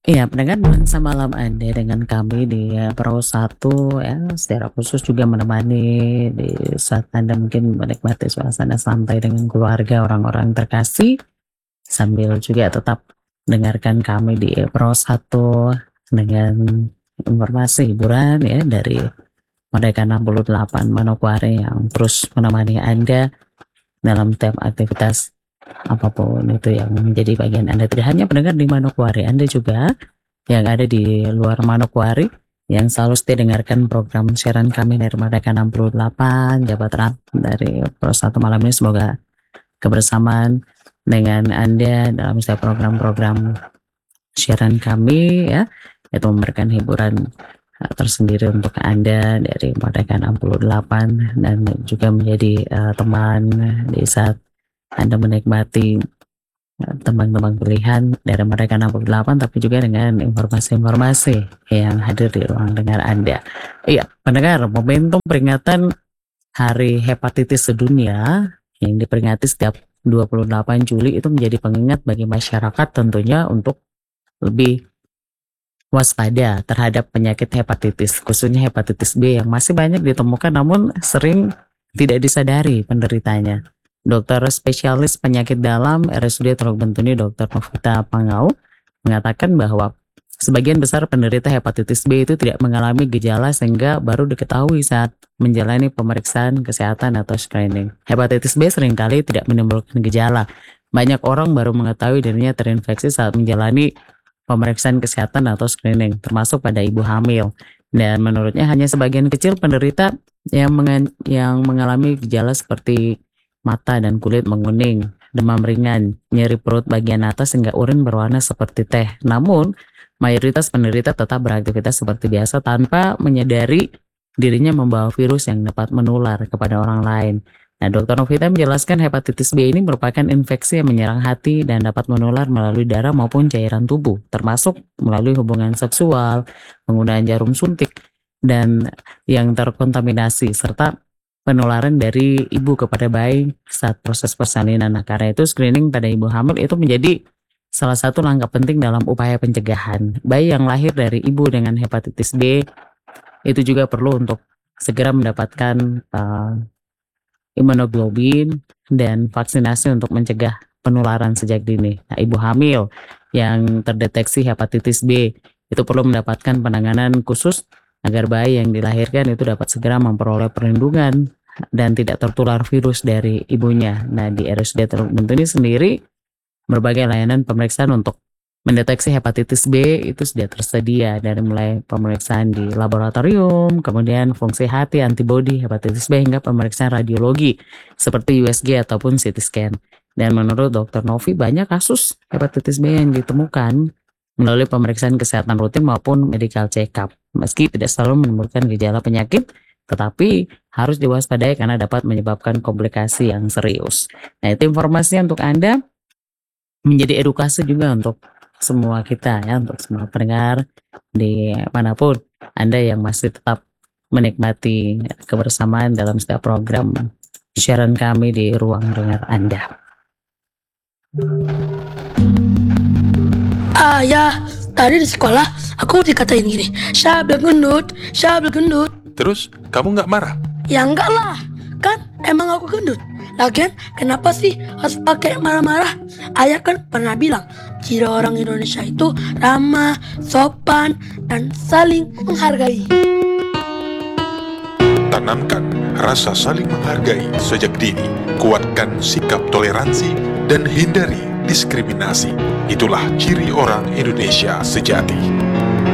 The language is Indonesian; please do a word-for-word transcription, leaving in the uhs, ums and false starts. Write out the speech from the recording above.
Iya, pendengar nuansa malam Anda dengan kami di ya, Pro satu ya, secara khusus juga menemani di saat Anda mungkin menikmati suasana santai dengan keluarga, orang-orang terkasih, sambil juga tetap dengarkan kami di Pro satu dengan informasi hiburan ya dari Merdeka enam puluh delapan Manokwari yang terus menemani Anda dalam setiap aktivitas apapun itu yang menjadi bagian Anda. Tidak hanya pendengar di Manokwari, Anda juga yang ada di luar Manokwari yang selalu setia dengarkan program siaran kami dari Merdeka enam puluh delapan, Jabat Erat dari Pro satu malam ini. Semoga kebersamaan dengan Anda dalam setiap program-program siaran kami ya, itu memberikan hiburan uh, tersendiri untuk Anda dari Merdeka enam puluh delapan dan juga menjadi uh, teman di saat Anda menikmati teman-teman pilihan dari Merdeka enam puluh delapan, tapi juga dengan informasi-informasi yang hadir di ruang dengar Anda. Iya, pendengar, momentum peringatan Hari Hepatitis Sedunia yang diperingati setiap dua puluh delapan Juli itu menjadi pengingat bagi masyarakat tentunya untuk lebih waspada terhadap penyakit hepatitis, khususnya hepatitis B yang masih banyak ditemukan namun sering tidak disadari penderitanya. Dokter spesialis penyakit dalam R S U D Teluk Bentuni, Dokter Novita Pangau, mengatakan bahwa sebagian besar penderita hepatitis B itu tidak mengalami gejala sehingga baru diketahui saat menjalani pemeriksaan kesehatan atau screening. Hepatitis B seringkali tidak menimbulkan gejala. Banyak orang baru mengetahui dirinya terinfeksi saat menjalani pemeriksaan kesehatan atau screening, termasuk pada ibu hamil. Dan menurutnya hanya sebagian kecil penderita yang, mengen- yang mengalami gejala seperti mata dan kulit menguning, demam ringan, nyeri perut bagian atas hingga urin berwarna seperti teh. Namun, mayoritas penderita tetap beraktivitas seperti biasa tanpa menyadari dirinya membawa virus yang dapat menular kepada orang lain. Nah, Dokter Novita menjelaskan hepatitis B ini merupakan infeksi yang menyerang hati dan dapat menular melalui darah maupun cairan tubuh, termasuk melalui hubungan seksual, penggunaan jarum suntik, dan yang terkontaminasi, serta penularan dari ibu kepada bayi saat proses persalinan. Nah, karena itu screening pada ibu hamil itu menjadi salah satu langkah penting dalam upaya pencegahan. Bayi yang lahir dari ibu dengan hepatitis B itu juga perlu untuk segera mendapatkan uh, imunoglobulin dan vaksinasi untuk mencegah penularan sejak dini. Nah, ibu hamil yang terdeteksi hepatitis B itu perlu mendapatkan penanganan khusus agar bayi yang dilahirkan itu dapat segera memperoleh perlindungan dan tidak tertular virus dari ibunya. Nah, di R S U D Teluk Bentuni sendiri berbagai layanan pemeriksaan untuk mendeteksi hepatitis B itu sudah tersedia, dari mulai pemeriksaan di laboratorium, kemudian fungsi hati, antibodi hepatitis B, hingga pemeriksaan radiologi seperti U S G ataupun C T scan. Dan menurut Dokter Novi, banyak kasus hepatitis B yang ditemukan melalui pemeriksaan kesehatan rutin maupun medical check-up. Meski tidak selalu menimbulkan gejala penyakit, tetapi harus diwaspadai karena dapat menyebabkan komplikasi yang serius. Nah, itu informasinya untuk Anda, menjadi edukasi juga untuk semua kita ya, untuk semua pendengar di manapun Anda yang masih tetap menikmati kebersamaan dalam setiap program siaran kami di ruang dengar Anda. Ayah, tadi di sekolah aku dikatain gini, Syabel gendut, Syabel gendut. Terus, kamu nggak marah? Ya enggak lah, kan emang aku gendut. Lagian kenapa sih harus pakai marah-marah? Ayah kan pernah bilang ciri orang Indonesia itu ramah, sopan, dan saling menghargai. Tanamkan rasa saling menghargai sejak dini. Kuatkan sikap toleransi dan hindari diskriminasi. Itulah ciri orang Indonesia sejati.